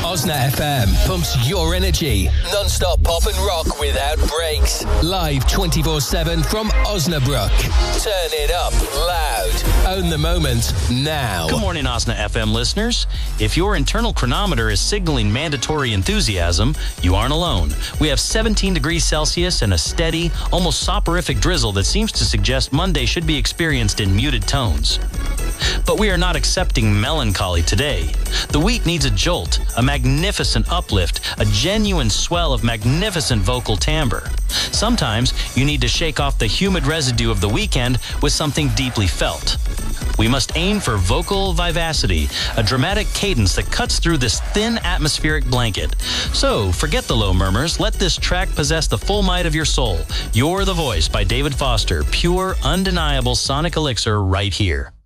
Osna FM pumps your energy. Non-stop pop and rock without breaks. Live 24/7 from Osnabrück. Turn it up loud. Own the moment now. Good morning, Osna FM listeners. If your internal chronometer is signaling mandatory enthusiasm, you aren't alone. We have 17 degrees Celsius and a steady, almost soporific drizzle that seems to suggest Monday should be experienced in muted tones. But we are not accepting melancholy today. The week needs a jolt, a magnificent uplift, a genuine swell of magnificent vocal timbre. Sometimes you need to shake off the humid residue of the weekend with something deeply felt. We must aim for vocal vivacity, a dramatic cadence that cuts through this thin atmospheric blanket. So forget the low murmurs. Let this track possess the full might of your soul. You're the Voice by David Foster. Pure, undeniable sonic elixir right here.